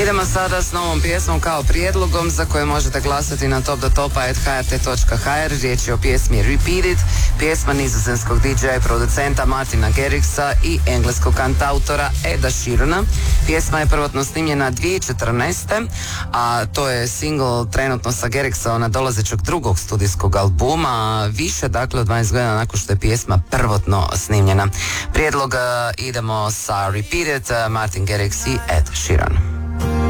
Idemo sada s novom pjesmom kao prijedlogom za koje možete glasati na top.hrt.hr. Riječ je o pjesmi Repeat It, pjesma nizozemskog DJ-a i producenta Martina Garrixa i engleskog kantautora Eda Sheerana. Pjesma je prvotno snimljena 2014. a to je single trenutno sa Garrixa nadolazećeg drugog studijskog albuma, više dakle od 12 godina nakon što je pjesma prvotno snimljena. Prijedlog idemo sa Repeat It, Martin Garrix i Ed Sheeran.